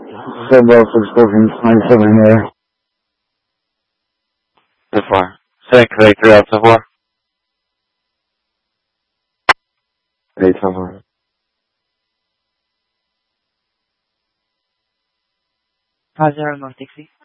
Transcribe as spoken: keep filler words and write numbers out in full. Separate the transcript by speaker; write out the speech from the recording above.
Speaker 1: Several six-fourteen twenty-seven there.
Speaker 2: So far. Second Quebec three out so far.
Speaker 1: Eight so far.
Speaker 3: Five zero North Dixie.